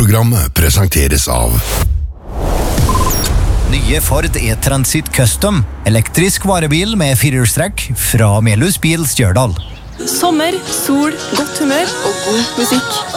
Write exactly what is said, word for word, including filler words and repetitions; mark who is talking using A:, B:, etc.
A: Programmet presenteres av
B: Nye Ford E-Transit Custom, elektrisk varebil med firehjulstrekk fra Melhus Bil Stjørdal.
C: Sommer, sol, godt humør og god musikk.